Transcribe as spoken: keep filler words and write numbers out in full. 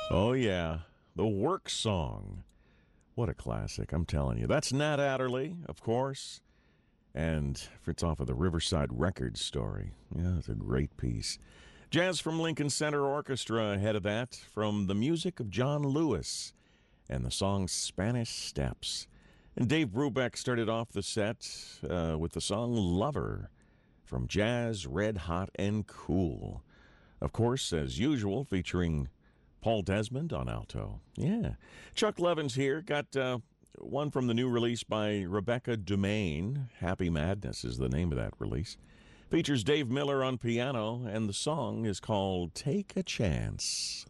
Oh, yeah. The Work Song. What a classic, I'm telling you. That's Nat Adderley, of course. And it's off of the Riverside Records story. Yeah, it's a great piece. Jazz from Lincoln Center Orchestra ahead of that, from the music of John Lewis and the song Spanish Steps. And Dave Brubeck started off the set uh, with the song Lover from Jazz, Red Hot and Cool. Of course, as usual, featuring Paul Desmond on alto. Yeah. Chuck Levin's here. Got uh, one from the new release by Rebecca Dumaine. Happy Madness is the name of that release. Features Dave Miller on piano, and the song is called Take a Chance.